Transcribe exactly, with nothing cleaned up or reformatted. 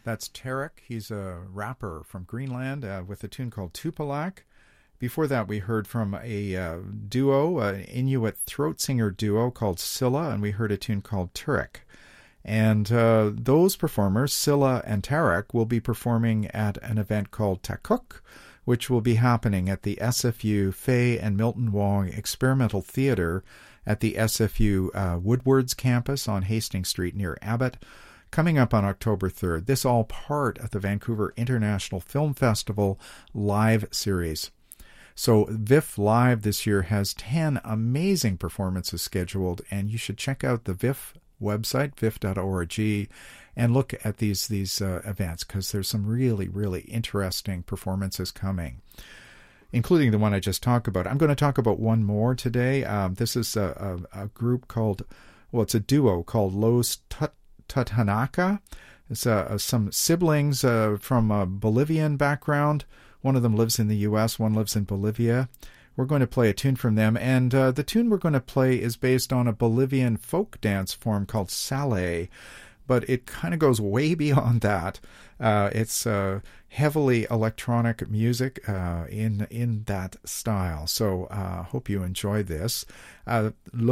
That's Tarek. He's a rapper from Greenland uh, with a tune called Tupalak. Before that, we heard from a uh, duo, an Inuit throat singer duo called Scylla, and we heard a tune called Turek. And uh, those performers, Scylla and Tarek, will be performing at an event called Takuk, which will be happening at the S F U Faye and Milton Wong Experimental Theater at the S F U uh, Woodwards campus on Hastings Street near Abbott, coming up on October third. This all part of the Vancouver International Film Festival live series. So V I F Live this year has ten amazing performances scheduled, and you should check out the V I F website, V I F dot org, and look at these these uh, events, because there's some really, really interesting performances coming, including the one I just talked about. I'm going to talk about one more today. Um, this is a, a, a group called, well, it's a duo called Los Tut Tutanaka. It's uh, uh, some siblings uh, from a Bolivian background. One of them lives in the U S, one lives in Bolivia. We're going to play a tune from them, and uh, the tune we're going to play is based on a Bolivian folk dance form called Sale, but it kind of goes way beyond that. Uh, it's uh, heavily electronic music uh, in in that style. So I uh, hope you enjoy this. Uh,